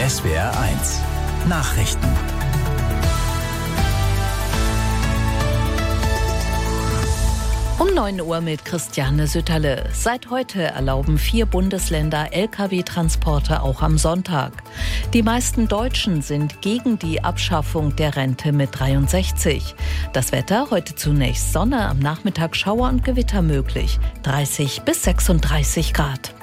SWR1 Nachrichten. Um 9 Uhr mit Christiane Sütterle. Seit heute erlauben 4 Bundesländer Lkw-Transporte auch am Sonntag. Die meisten Deutschen sind gegen die Abschaffung der Rente mit 63. Das Wetter: heute zunächst Sonne, am Nachmittag Schauer und Gewitter möglich. 30 bis 36 Grad.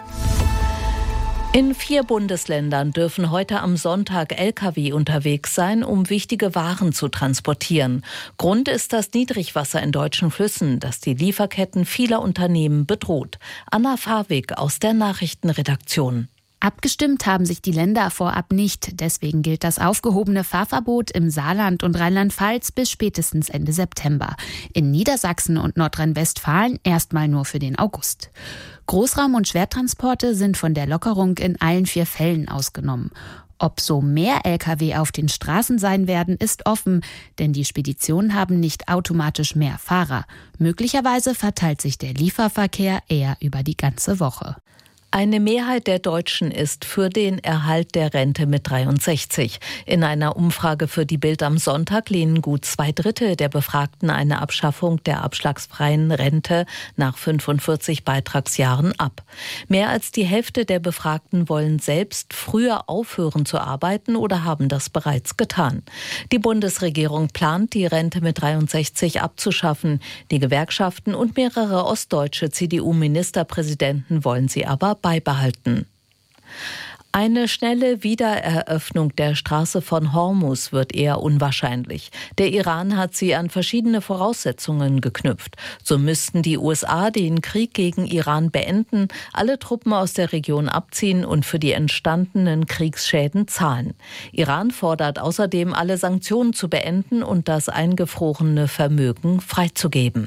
In 4 Bundesländern dürfen heute am Sonntag Lkw unterwegs sein, um wichtige Waren zu transportieren. Grund ist das Niedrigwasser in deutschen Flüssen, das die Lieferketten vieler Unternehmen bedroht. Anna Fawig aus der Nachrichtenredaktion. Abgestimmt haben sich die Länder vorab nicht. Deswegen gilt das aufgehobene Fahrverbot im Saarland und Rheinland-Pfalz bis spätestens Ende September. In Niedersachsen und Nordrhein-Westfalen erstmal nur für den August. Großraum- und Schwertransporte sind von der Lockerung in allen 4 Fällen ausgenommen. Ob so mehr Lkw auf den Straßen sein werden, ist offen, denn die Speditionen haben nicht automatisch mehr Fahrer. Möglicherweise verteilt sich der Lieferverkehr eher über die ganze Woche. Eine Mehrheit der Deutschen ist für den Erhalt der Rente mit 63. In einer Umfrage für die Bild am Sonntag lehnen gut 2/3 der Befragten eine Abschaffung der abschlagsfreien Rente nach 45 Beitragsjahren ab. Mehr als die Hälfte der Befragten wollen selbst früher aufhören zu arbeiten oder haben das bereits getan. Die Bundesregierung plant, die Rente mit 63 abzuschaffen. Die Gewerkschaften und mehrere ostdeutsche CDU-Ministerpräsidenten wollen sie aber beibehalten. Eine schnelle Wiedereröffnung der Straße von Hormuz wird eher unwahrscheinlich. Der Iran hat sie an verschiedene Voraussetzungen geknüpft. So müssten die USA den Krieg gegen Iran beenden, alle Truppen aus der Region abziehen und für die entstandenen Kriegsschäden zahlen. Iran fordert außerdem, alle Sanktionen zu beenden und das eingefrorene Vermögen freizugeben.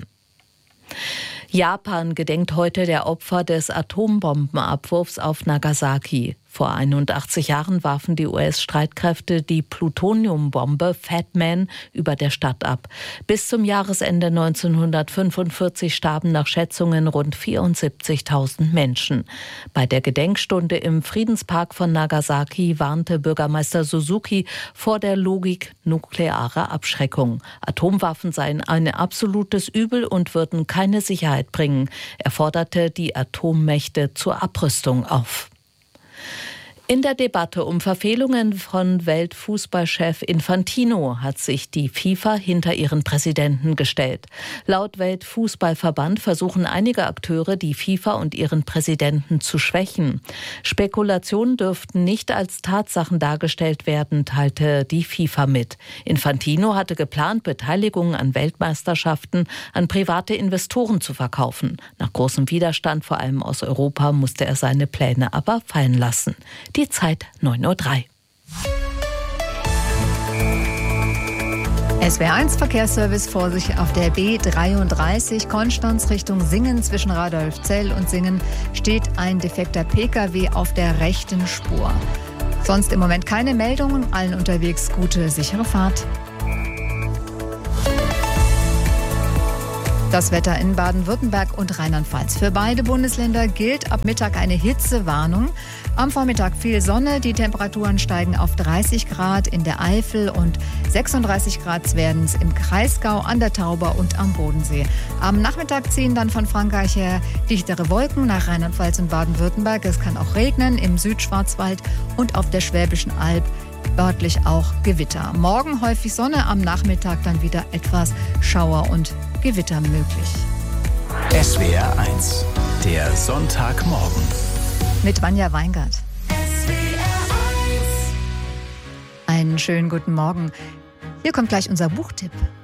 Japan gedenkt heute der Opfer des Atombombenabwurfs auf Nagasaki. Vor 81 Jahren warfen die US-Streitkräfte die Plutoniumbombe Fat Man über der Stadt ab. Bis zum Jahresende 1945 starben nach Schätzungen rund 74.000 Menschen. Bei der Gedenkstunde im Friedenspark von Nagasaki warnte Bürgermeister Suzuki vor der Logik nuklearer Abschreckung. Atomwaffen seien ein absolutes Übel und würden keine Sicherheit bringen. Er forderte die Atommächte zur Abrüstung auf. In der Debatte um Verfehlungen von Weltfußballchef Infantino hat sich die FIFA hinter ihren Präsidenten gestellt. Laut Weltfußballverband versuchen einige Akteure, die FIFA und ihren Präsidenten zu schwächen. Spekulationen dürften nicht als Tatsachen dargestellt werden, teilte die FIFA mit. Infantino hatte geplant, Beteiligungen an Weltmeisterschaften an private Investoren zu verkaufen. Nach großem Widerstand, vor allem aus Europa, musste er seine Pläne aber fallen lassen. Die Zeit 9:03 Uhr. SWR1 Verkehrsservice. Vorsicht auf der B33 Konstanz Richtung Singen. Zwischen Radolfzell und Singen steht ein defekter Pkw auf der rechten Spur. Sonst im Moment keine Meldungen. Allen unterwegs gute, sichere Fahrt. Das Wetter in Baden-Württemberg und Rheinland-Pfalz. Für beide Bundesländer gilt ab Mittag eine Hitzewarnung. Am Vormittag viel Sonne, die Temperaturen steigen auf 30 Grad in der Eifel und 36 Grad werden es im Kreisgau, an der Tauber und am Bodensee. Am Nachmittag ziehen dann von Frankreich her dichtere Wolken nach Rheinland-Pfalz und Baden-Württemberg. Es kann auch regnen im Südschwarzwald und auf der Schwäbischen Alb. Örtlich auch Gewitter. Morgen häufig Sonne, am Nachmittag dann wieder etwas Schauer und Gewitter möglich. SWR1, der Sonntagmorgen. Mit Vanja Weingart. Einen schönen guten Morgen. Hier kommt gleich unser Buchtipp.